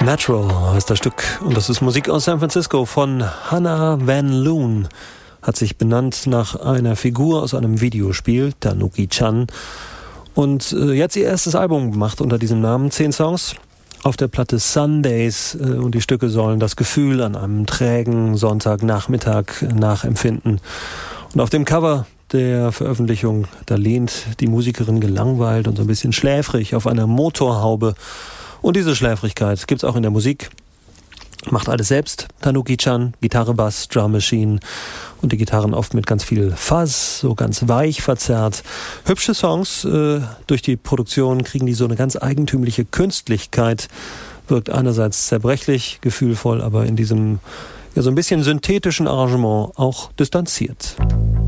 Natural heißt das Stück und das ist Musik aus San Francisco von Hannah Van Loon. Hat sich benannt nach einer Figur aus einem Videospiel, Tanuki-chan. Und jetzt ihr erstes Album gemacht unter diesem Namen, 10 Songs auf der Platte Sundays. Und die Stücke sollen das Gefühl an einem trägen Sonntagnachmittag nachempfinden. Und auf dem Cover der Veröffentlichung, da lehnt die Musikerin gelangweilt und so ein bisschen schläfrig auf einer Motorhaube. Und diese Schläfrigkeit gibt's auch in der Musik. Macht alles selbst. Tanuki-chan, Gitarre, Bass, Drum Machine und die Gitarren oft mit ganz viel Fuzz, so ganz weich verzerrt. Hübsche Songs, durch die Produktion kriegen die so eine ganz eigentümliche Künstlichkeit. Wirkt einerseits zerbrechlich, gefühlvoll, aber in diesem ja so ein bisschen synthetischen Arrangement auch distanziert.